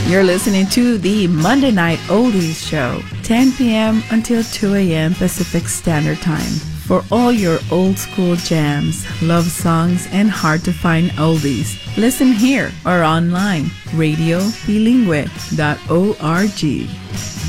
You're listening to the Monday Night Oldies Show, 10 p.m. until 2 a.m. Pacific Standard Time. For all your old school jams, love songs, and hard-to-find oldies, listen here or online, radiobilingüe.org.